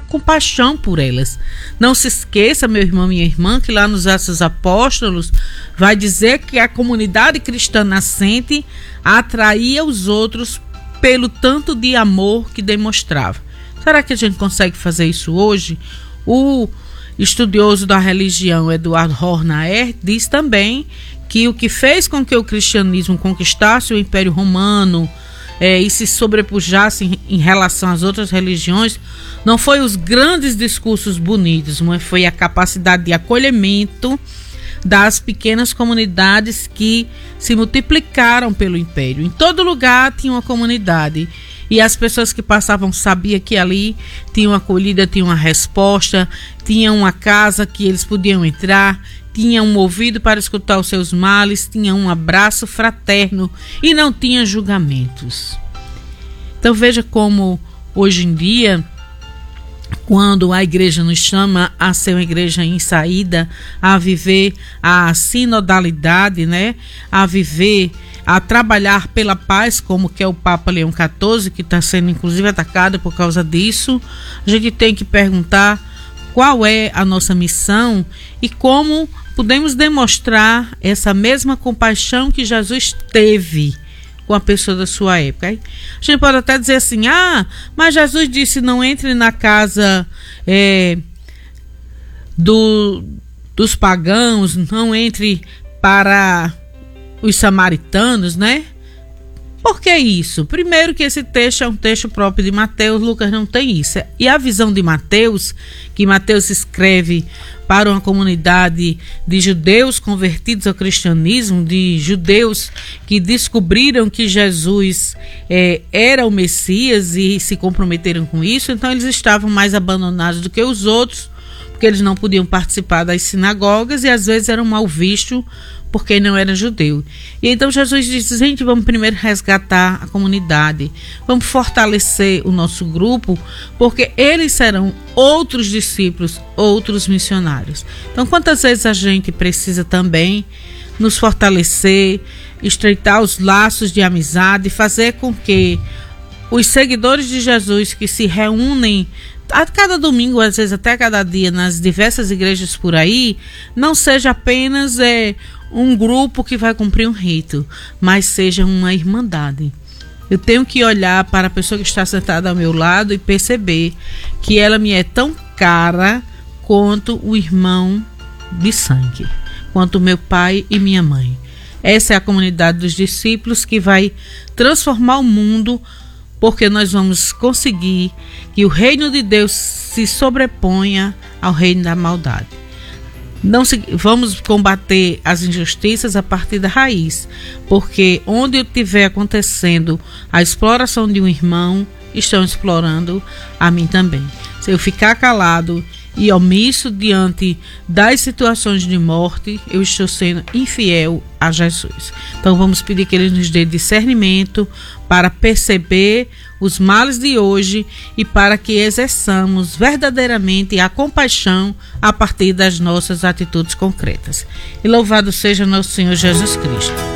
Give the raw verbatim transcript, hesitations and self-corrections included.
compaixão por elas. Não se esqueça, meu irmão, minha irmã, que lá nos Atos dos Apóstolos vai dizer que a comunidade cristã nascente atraía os outros pelo tanto de amor que demonstrava. Será que a gente consegue fazer isso hoje? O estudioso da religião Eduardo Hornaer diz também que o que fez com que o cristianismo conquistasse o Império Romano é, e se sobrepujasse em, em relação às outras religiões não foi os grandes discursos bonitos, mas foi a capacidade de acolhimento das pequenas comunidades que se multiplicaram pelo Império. Em todo lugar tinha uma comunidade. E as pessoas que passavam sabiam que ali tinham acolhida, tinham uma resposta, tinham uma casa que eles podiam entrar, tinham um ouvido para escutar os seus males, tinham um abraço fraterno e não tinham julgamentos. Então veja como hoje em dia, quando a igreja nos chama a ser uma igreja em saída, a viver a sinodalidade, né? A viver, a trabalhar pela paz, como que é o Papa Leão quatorze, que está sendo inclusive atacado por causa disso, a gente tem que perguntar qual é a nossa missão e como podemos demonstrar essa mesma compaixão que Jesus teve com a pessoa da sua época. A gente pode até dizer assim, ah, mas Jesus disse não entre na casa é, do, dos pagãos, não entre para os samaritanos, né? Por que isso? Primeiro que esse texto é um texto próprio de Mateus, Lucas não tem isso. E a visão de Mateus, que Mateus escreve para uma comunidade de judeus convertidos ao cristianismo, de judeus que descobriram que Jesus é, era o Messias e se comprometeram com isso, então eles estavam mais abandonados do que os outros, porque eles não podiam participar das sinagogas e às vezes eram mal vistos porque não era judeu. E então Jesus disse, gente, vamos primeiro resgatar a comunidade, vamos fortalecer o nosso grupo, porque eles serão outros discípulos, outros missionários. Então quantas vezes a gente precisa também nos fortalecer, estreitar os laços de amizade, fazer com que os seguidores de Jesus que se reúnem a cada domingo, às vezes até cada dia, nas diversas igrejas por aí, não seja apenas é, um grupo que vai cumprir um rito, mas seja uma irmandade. Eu tenho que olhar para a pessoa que está sentada ao meu lado e perceber que ela me é tão cara quanto o irmão de sangue, quanto meu pai e minha mãe. Essa é a comunidade dos discípulos que vai transformar o mundo, porque nós vamos conseguir que o reino de Deus se sobreponha ao reino da maldade. Não se, vamos combater as injustiças a partir da raiz, porque onde estiver acontecendo a exploração de um irmão, estão explorando a mim também. Se eu ficar calado e omisso diante das situações de morte, eu estou sendo infiel a Jesus. Então vamos pedir que Ele nos dê discernimento para perceber os males de hoje e para que exerçamos verdadeiramente a compaixão a partir das nossas atitudes concretas. E louvado seja nosso Senhor Jesus Cristo.